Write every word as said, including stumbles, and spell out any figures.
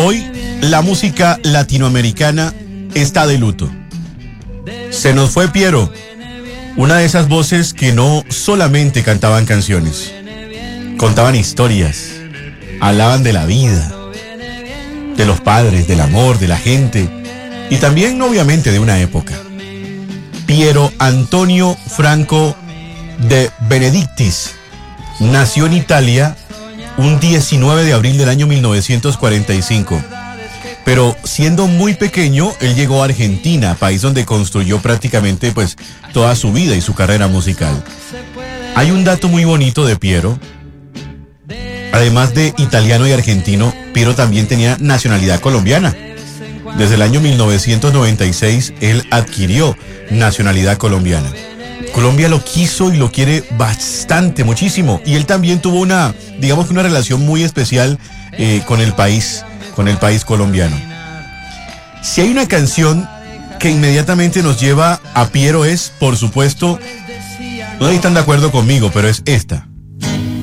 Hoy la música latinoamericana está de luto. Se nos fue Piero, una de esas voces que no solamente cantaban canciones, contaban historias, hablaban de la vida, de los padres, del amor, de la gente y también obviamente de una época. Piero Antonio Franco de Benedictis nació en Italia un diecinueve de abril del año mil novecientos cuarenta y cinco. Pero siendo muy pequeño, él llegó a Argentina, país donde construyó prácticamente pues toda su vida y su carrera musical. Hay un dato muy bonito de Piero. Además de italiano y argentino, Piero también tenía nacionalidad colombiana. Desde el año mil novecientos noventa y seis, él adquirió nacionalidad colombiana. Colombia lo quiso y lo quiere bastante, muchísimo. Y él también tuvo una, digamos que una relación muy especial eh, con el país, con el país colombiano. Si hay una canción que inmediatamente nos lleva a Piero es, por supuesto, no están de acuerdo conmigo, pero es esta.